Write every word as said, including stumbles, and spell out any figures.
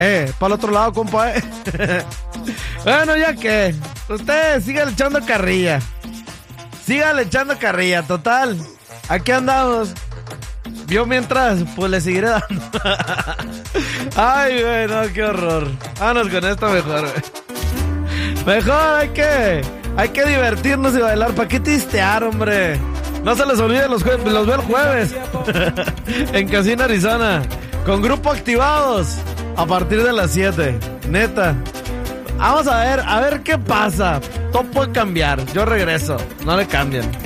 Eh, para el otro lado, compa, eh. Bueno, ya que. Usted siga echando carrilla. Sígale echando carrilla, total. Aquí andamos. Yo mientras, pues le seguiré dando. Ay, güey, no, qué horror. Vámonos con esto mejor, güey. Mejor hay que, hay que divertirnos y bailar. ¿Para qué tistear, hombre? No se les olvide, los, jue- los veo el jueves. En Casino Arizona. Con grupo activados. A partir de las siete. Neta. Vamos a ver, a ver qué pasa. Todo puede cambiar. Yo regreso. No le cambien.